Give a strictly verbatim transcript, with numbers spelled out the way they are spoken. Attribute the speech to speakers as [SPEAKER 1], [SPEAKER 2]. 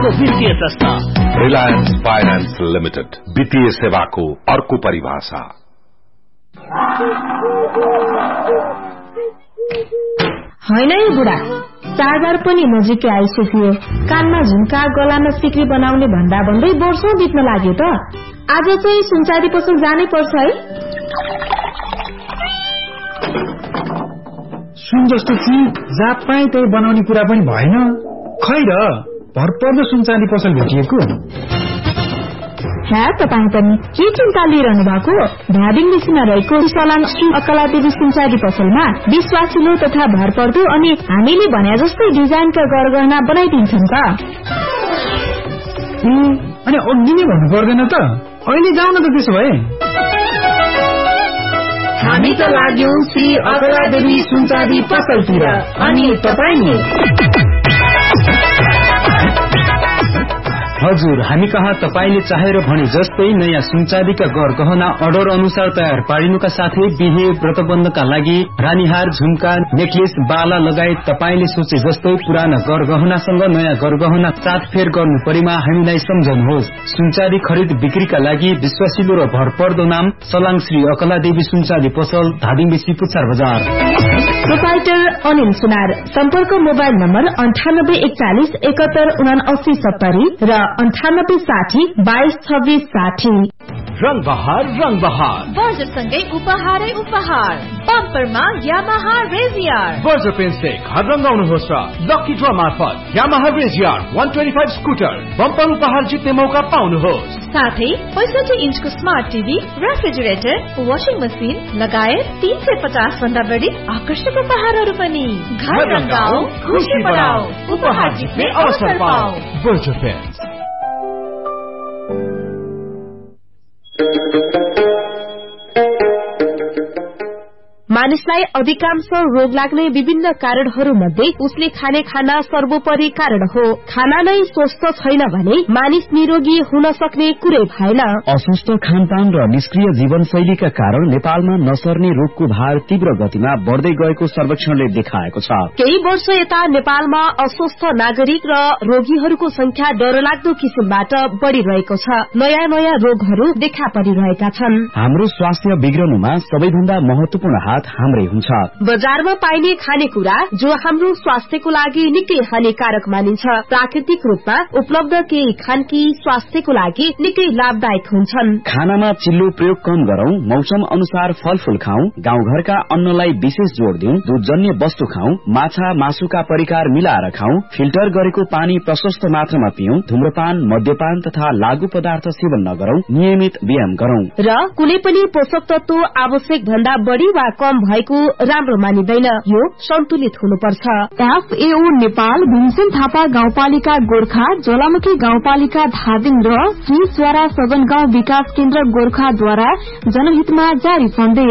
[SPEAKER 1] वित्तीय संस्था
[SPEAKER 2] Reliance finance limited वित्तीय सेवाको अर्को परिभाषा।
[SPEAKER 3] होइन है बुढा, चाडबाड पनि नजिकै आइसक्यो। कानमा झुम्का, गलामा सिक्री बनाउने भन्दा भन्दै वर्षौं बित्न लाग्यो त। आज चाहिँ सुनचाँदी पसल जानै पर्छ है।
[SPEAKER 4] सुन जस्तो चिज जहाँ पाए त्यही बनाउने कुरा पनि भएन। खै र भरपर्दो सुनचाँदी पसल भेटिएको।
[SPEAKER 3] हाँ, तपाईँ पनि के चिन्ता लिइरहनु भएको? धादिङ बेसीमा रहेको सलाङ श्री अकलादेवी सुनचाँदी पसलमा विश्वासिलो तथा भरपर्दो अनि हामीले भने जस्तै डिजाइनका गरगहना बनाइदिन्छन् त।
[SPEAKER 4] अनि अघि नै भन्नु पर्दैन त? अहिले जाउँ न त त्यसो भए।
[SPEAKER 3] हामी त लाग्यौं श्री अकलादेवी सुनचाँदी पसलतिर, अनि तपाईँ
[SPEAKER 5] हजुर, हामी कहाँ तपाईले चाहेर भने जस्तै नयाँ सुनचाँदीका गरगहना अर्डर अनुसार तयार पारिनुका साथै बिहे व्रतबन्धका लागि रानीहार, झुम्का, नेकलेस, बाला लगायत तपाईले सोचे जस्तै पुराना गरगहनासँग नयाँ गरगहना साथफेर गर्नु परेमा हामीलाई सम्झनुहोस्। सुनचाँदी खरिद बिक्रीका लागि विश्वासिलो र भरपर्दो नाम सलाङ श्री अकलादेवी सुनचाँदी पसल, धादिङ बेसी, पुच्छार बजार।
[SPEAKER 3] प्रोपाइटर अनिल सुनार। सम्पर्क मोबाइल नम्बर अन्ठानब्बे एकचालिस एकहत्तर उनासी सत्तरी र अन्ठानब्बे साठी बाइस छब्बीस साठी।
[SPEAKER 1] रंग बहार रंग बहार
[SPEAKER 6] बर्जरसँगै उपहारै उपहार। बम्परमा यामाहा रेजियर।
[SPEAKER 1] बर्जर पेन्टले घर रंगाउनुहोस् र लकी ड्र मार्फत यामाहा रेजियर एक सय पच्चीस स्कुटर बम्पर उपहार जित्ने मौका पाउनुहोस्।
[SPEAKER 6] साथै पैंसठी इन्चको smart TV, refrigerator, washing machine लगायत तीन सय पचास भन्दा बढी आकर्षक उपहारहरू पनि। घर रंगाऊ, खुशी बढाऊ, उपहार जित्ने अवसर पाऊ।
[SPEAKER 1] Berger pant.
[SPEAKER 3] मानिसलाई अधिकांश रोग लाग्ने विभिन्न कारणहरू मध्ये उसले खाने खाना सर्वोपरि कारण हो। खाना नै स्वस्थ छैन भने मानिस निरोगी हुन सक्ने कुरै भएन।
[SPEAKER 5] अस्वस्थ खानपान र निष्क्रिय जीवनशैलीका कारण नेपालमा नसर्ने रोगको भार तीव्र गतिमा बढ्दै गएको सर्वेक्षणले देखाएको छ।
[SPEAKER 3] केही वर्ष यता नेपालमा अस्वस्थ नागरिक र रोगीहरूको संख्या डरलाग्दो किसिमबाट बढ़िरहेको छ। नयाँ नयाँ रोगहरू देखा परिरहेका छन्।
[SPEAKER 5] हाम्रो स्वास्थ्य बिग्रनुमा सबैभन्दा महत्वपूर्ण हात हाम्रै हुन्छ।
[SPEAKER 3] बजारमा पाइने खानेकुरा जो हाम्रो स्वास्थ्यको लागि निकै हानिकारक मानिन्छ। प्राकृतिक रूपमा उपलब्ध केही खानकी स्वास्थ्यको लागि निकै लाभदायक हुन्छन्।
[SPEAKER 5] खानामा चिल्लो प्रयोग कम गरौं, मौसम अनुसार फलफूल खाऊ, गाउँघरका अन्नलाई विशेष जोड़ दिउँ, दूधजन्य वस्तु खाऊ, माछा मासुका परिकार मिलाएर खाऊ, फिल्टर गरेको पानी प्रशस्त मात्रामा पिउँ, धूम्रपान, मद्यपान तथा लागू पदार्थ सेवन नगरौं, नियमित व्यायाम गरौं
[SPEAKER 3] र कुनै पनि पोषक तत्व आवश्यक भन्दा बढ़ी वा कम भएको राम्रो मानिदैन। यो सन्तुलित हुनुपर्छ। एफएओ नेपाल, भीमसेन थापा गाउँपालिका गोर्खा, ज्वालामुखी गाउँपालिका धादिङ र श्री स्वरा सदन गाउँ विकास केन्द्र गोर्खाद्वारा जनहितमा जारी सन्देश।